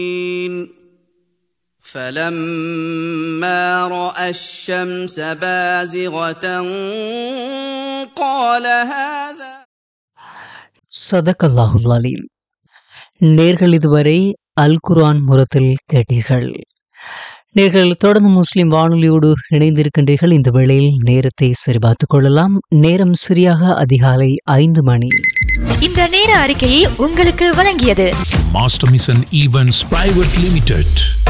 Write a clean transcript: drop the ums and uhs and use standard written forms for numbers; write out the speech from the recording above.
فَلَمَّا رَأَى الشَّمْسَ بَازِغَةً قَالَ هَذَا. ஸதகல்லாஹுல் அலீம். நேர்கள் இதுவரை அல் குர்ஆன் முரத்தில் கேட்டீர்கள். நேர்கள் தொடர்ந்து முஸ்லிம் வானொலியோடு இணைந்திருக்கின்றீர்கள். இந்த வேளையில் நேரத்தை சரிபார்த்துக் கொள்ளலாம். நேரம் சரியாக அதிகாலை 5 மணி. இந்த நேர அறிக்கையை உங்களுக்கு வழங்கியது Master Mission Events Private Limited.